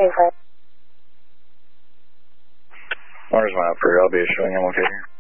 Where's my operator? I'll be issuing him okay here.